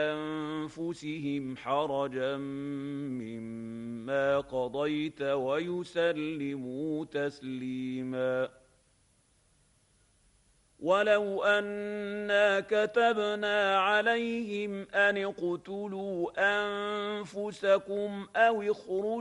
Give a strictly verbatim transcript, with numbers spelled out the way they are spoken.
أنفسهم حرجا مما قضيت ويسلموا تسليما. ولو أنا كتبنا عليهم أن اقتلوا أنفسكم أو اخرجوا